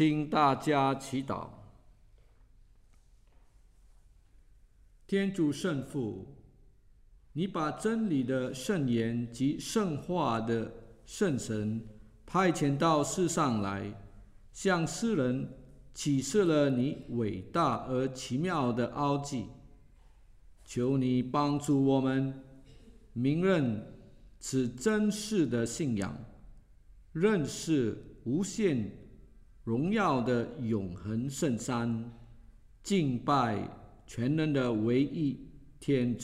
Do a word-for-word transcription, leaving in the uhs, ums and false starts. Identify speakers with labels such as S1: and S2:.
S1: 请大家祈祷。天主圣父，你把真理的圣言及圣化的圣神派遣到世上来，向世人启示了你伟大而奇妙的奥迹。求你帮助我们明认此真实的信仰，认识无限荣耀的永恒圣山，敬拜全能的唯一天主。